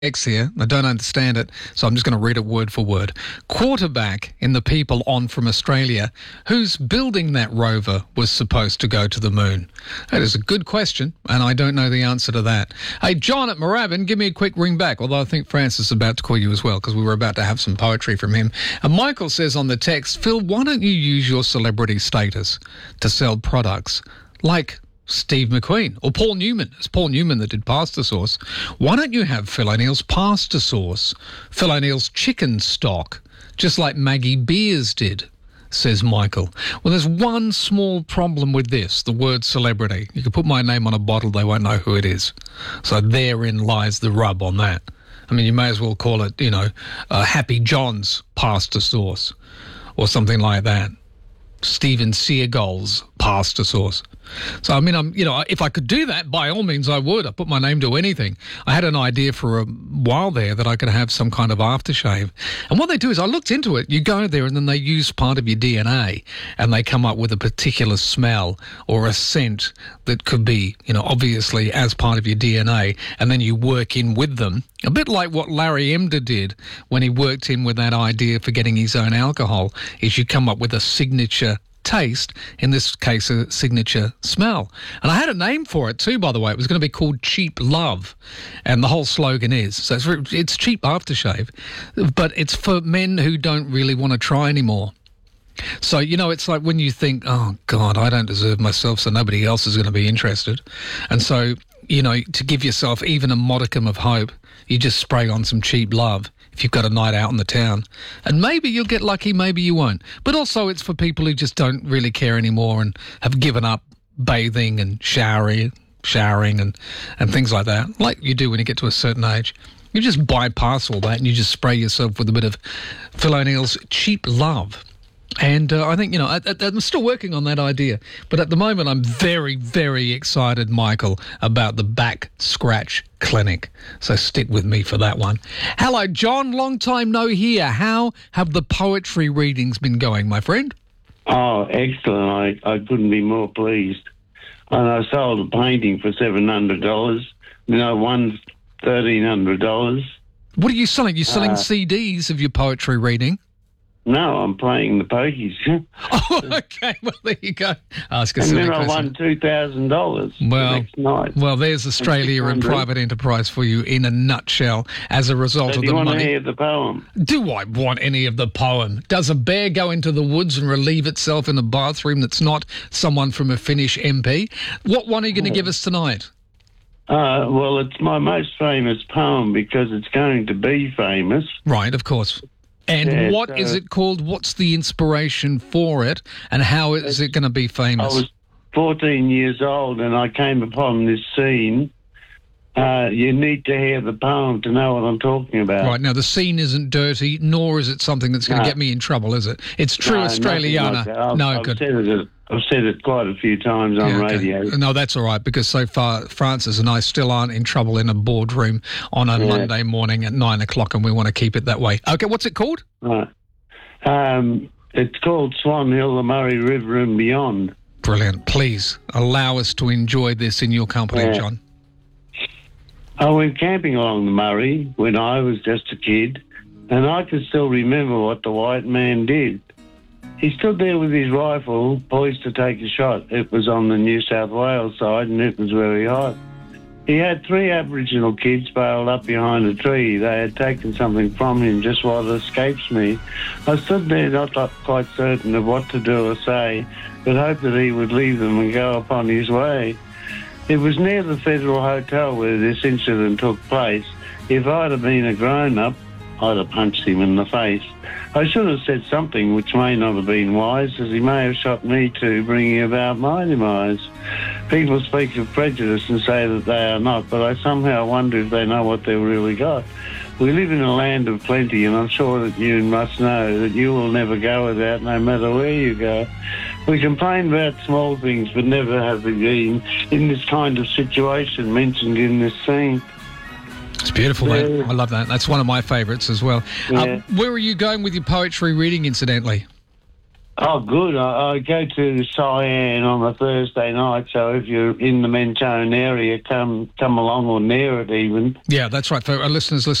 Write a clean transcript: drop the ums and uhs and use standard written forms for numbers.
X here. I don't understand it, so I'm just going to read it word for word. Quarterback in the People On from Australia, who's building that rover was supposed to go to the moon? That is a good question, and I don't know the answer to that. Hey, John at Moorabbin, give me a quick ring back, although I think Francis is about to call you as well, because we were about to have some poetry from him. And Michael says on the text, Phil, why don't you use your celebrity status to sell products like Steve McQueen or Paul Newman? It's Paul Newman that did pasta sauce. Why don't you have Phil O'Neill's pasta sauce, Phil O'Neill's chicken stock, just like Maggie Beers did, says Michael. Well, there's one small problem with this, the word celebrity. You can put my name on a bottle, they won't know who it is. So therein lies the rub on that. I mean, you may as well call it, Happy John's pasta sauce or something like that. Steven Seagal's pasta sauce. So, I mean, if I could do that, by all means I would. I put my name to anything. I had an idea for a while there that I could have some kind of aftershave. And what they do is, I looked into it. You go there and then they use part of your DNA and they come up with a particular smell or a scent that could be, obviously as part of your DNA. And then you work in with them. A bit like what Larry Emder did when he worked in with that idea for getting his own alcohol, is you come up with a signature taste, in this case a signature smell. And I had a name for it too, by the way. It was going to be called Cheap Love, and the whole slogan is, so it's cheap aftershave, but it's for men who don't really want to try anymore. So, it's like when you think, oh God, I don't deserve myself, so nobody else is going to be interested. And so, to give yourself even a modicum of hope, you just spray on some Cheap Love if you've got a night out in the town. And maybe you'll get lucky, maybe you won't. But also it's for people who just don't really care anymore and have given up bathing and showering and things like that, like you do when you get to a certain age. You just bypass all that and you just spray yourself with a bit of Phil O'Neill's Cheap Love. And I think, I'm still working on that idea. But at the moment, I'm very, very excited, Michael, about the Back Scratch Clinic. So stick with me for that one. Hello, John. Long time no hear. How have the poetry readings been going, my friend? Oh, excellent. I couldn't be more pleased. And I sold a painting for $700. One $1,300. What are you selling? You're selling CDs of your poetry reading? No, I'm playing the pokies. Oh, okay. Well, there you go. Ask a and silly then I question. won $2,000 the next night. Well, there's Australia and private enterprise for you in a nutshell as a result of the money. Do you want to hear the poem? Do I want any of the poem? Does a bear go into the woods and relieve itself in a bathroom that's not someone from a Finnish MP? What one are you going to give us tonight? Well, it's my most famous poem because it's going to be famous. Right, of course. And what is it called? What's the inspiration for it? And how is it going to be famous? I was 14 years old and I came upon this scene. You need to hear the poem to know what I'm talking about. Right, now the scene isn't dirty, nor is it something that's going to get me in trouble, is it? It's true Australiana. Like I've said it quite a few times on radio. No, that's all right, because so far Francis and I still aren't in trouble in a boardroom on a Monday morning at 9 o'clock, and we want to keep it that way. Okay, what's it called? Right. It's called Swan Hill, the Murray River and Beyond. Brilliant. Please allow us to enjoy this in your company, John. I went camping along the Murray when I was just a kid, and I can still remember what the white man did. He stood there with his rifle, poised to take a shot. It was on the New South Wales side, and it was very hot. He had 3 Aboriginal kids bailed up behind a tree. They had taken something from him, just what escapes me. I stood there not quite certain of what to do or say, but hoped that he would leave them and go upon his way. It was near the Federal Hotel where this incident took place. If I'd have been a grown-up, I'd have punched him in the face. I should have said something which may not have been wise, as he may have shot me too, bringing about my demise. People speak of prejudice and say that they are not, but I somehow wonder if they know what they've really got. We live in a land of plenty, and I'm sure that you must know that you will never go without, no matter where you go. We complain about small things, but never have we been in this kind of situation mentioned in this scene. It's beautiful, mate. I love that. That's one of my favourites as well. Yeah. Where are you going with your poetry reading, incidentally? Oh, good. I go to Cyan on a Thursday night, so if you're in the Mentone area, come along or near it even. Yeah, that's right. For our listeners